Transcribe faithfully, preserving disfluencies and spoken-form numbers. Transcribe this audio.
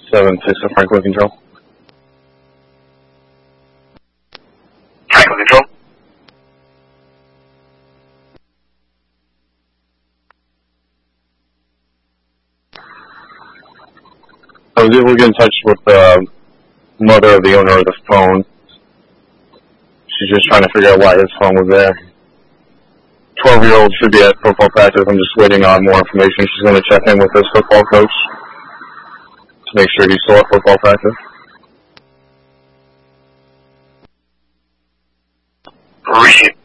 seven six of Franklin Control. Franklin Control. I was able to get in touch with the mother of the owner of the phone. She's just trying to figure out why his phone was there. twelve-year-old should be at football practice. I'm just waiting on more information. She's going to check in with his football coach to make sure he's still at football practice. Read.